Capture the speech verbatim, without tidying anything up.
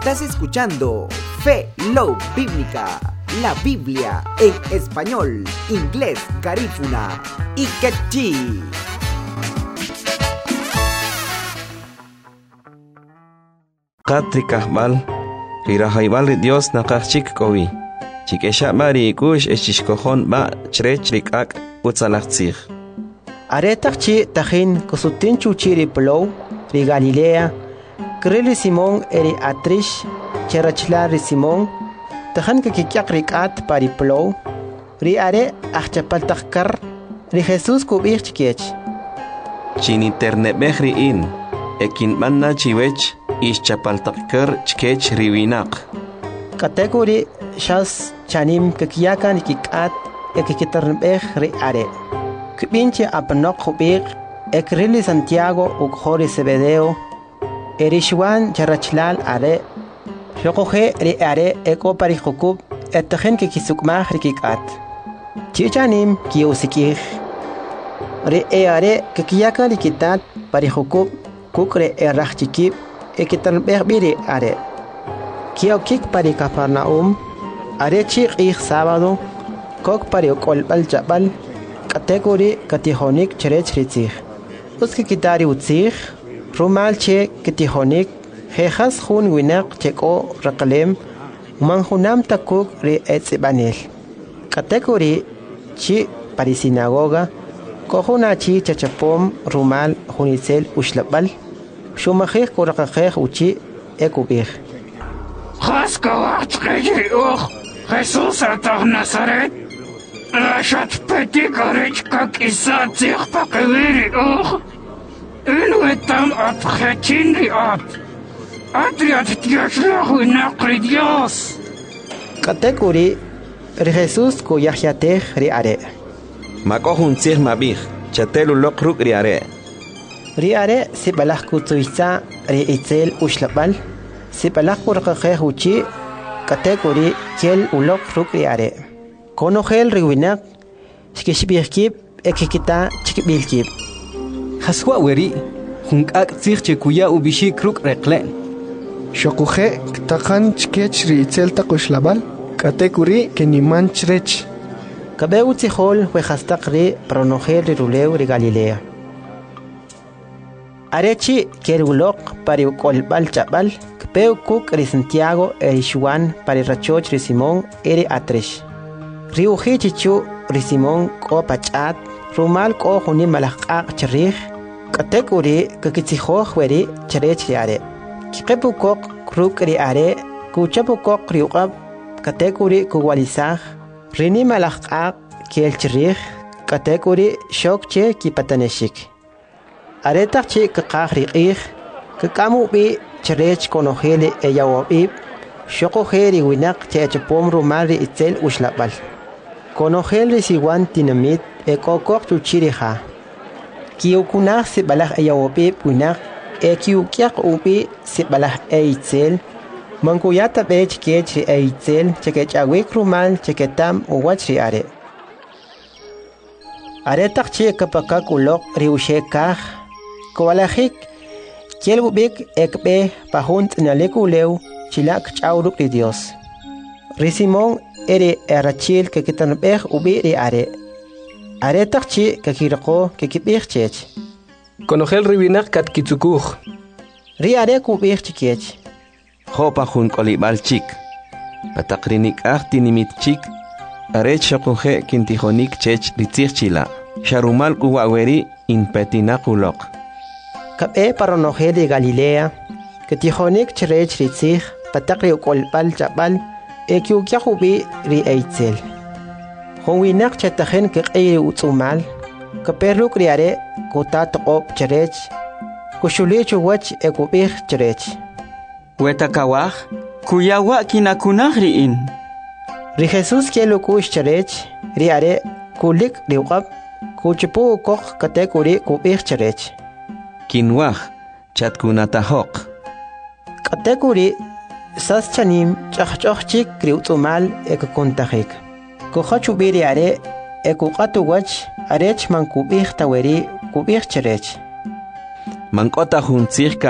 Estás escuchando Fe Love Bíblica, la Biblia en español, inglés, garífuna y quechí. Katri kahbal, rirahaybal Dios nakachik kowi. Chikesha mari kush echishkohon ba chrechrik ak utzalachtzig. Aretachchi tajin kosutin chuchiri plow, ri Galilea, krili Simón eri atrish, cherachlar Simón, tajan kikikyak rikat pari plow, ri are achapaltakar, ri Jesús kubir chikech. Chiniternebehri in, ekin manna chiwech, ischapaltakar chkech riwinak. Kategori shas chanim kikiyakan kikat ekikitarnbeh ri are. Kibinche apnok kubir, ekrili Santiago ukhori Zebedeo, erishwan charachlal are, shokohe ri are eko parihukub, etajen kikisukmah rikikat. Chichanim kiusikih. Ri e are kikiyaka rikitat parihukub, kukre e rachikib, ekitarnbeh biri are. Kiokik pari Capernaum, are chik ich sábado, kok pari ukolbal jabal, kategori katihonik cherech ritzig. Uski kitari utzig, rumal che katihonik, jejas hun winak cheko rakalem, manjunam takuk ri etzibanel. Kategori chi pari sinagoga, kohuna chi chachapom rumal hunitzel ushlabal, shumajej kurakajej uchi ekubig. Haskawat kejriuch, Jesús atah Nazaret, Lashat peti garich kak isa zich pakewiri uch, Inuetam at khechinri at, Adriat tiashlahu inakri Dios. Kategori ri Jesús ko yahyateh ri are. Makohun zir mabih, chatelu lokruk ri are. Ri are si balah kutsuitza ri itzel ushlabal, si balah kurakajeh uchi, kategori kiel ulok ruk ri are. Konogel riwinak, shkishbihkib ekikita chikbilkib. Haswa weri, hunkak zirche kuya ubishi kruk reklen. Shokuhe ktakan chkech ri itzel takushlabal, kategori keniman chrech. Kabeu tzihol wejastak ri pronogel ri ruleu ri Galilea. Arechi kerulok pari ukolbal chabal, kpeu kuk ri Santiago eri Juan pari rachoch ri Simón eri atrish. Ri uji chichu ri Simón ko pachat, rumal ko huni malakak cherich, kategori kakitzihoj weri cherech ri are. Kikepu kok kruk ri are, kuchapu kok ri uqab, kategori kuwalisaj, rini malakak kiel cherich, kategori shokche kipataneshik. Aretak chi kakak ri ik, kakamu bi cherech konogeli eyawabib, shokohe ri winak chechapom rumal ri itzel ushlabal. Konogel ri siwan tinamit e kokok chuchiriha. Kiukunah si balah eyawabib winak e kiukyak ubi si balah eitzel, mangkuyata bech kech ri eitzel chekech awik rumal cheketam uwach ri are. Aretak chi kapakak ulok ri ushekah, Kowalajik, kielbubik ekbe pahunt nalekuleu, chilak chauruk ri Dios. Ri Simón eri erachil kekitanbeh ubi ri are. Aretak chi kekirako kekibih chech. Konogel riwinak kat kitsukuj. Ri are kubih chikech. Hopa hun kolibal chik. Patakrinik ahtinimit chik. Arech shokuhe kintihonik chech ritzir chila. Sharumal kuwaweri in petinakulok. Kabe paronogel de Galilea, ketihonik cherech ritzig, patakri ukolbal jabal, ekiukyahubi ri eitzel. Honwinak chetajen kekei utsumal, kaperluk riare, kutatokop cherech, kushulichu wach ekubih cherech. Wetakawah, kuyawa kinakunahri in. Ri Jesús kielukush cherech, riare, kulik riwab, kuchipu kok kategori kubih cherech. Kinwah, chatkunatahok. Kategori sas chanim chachchok kriutumal ekukontajik. Kuchachubiri are ekukatuwach arech man kubih taweri kubih cherech. Mankota hun circa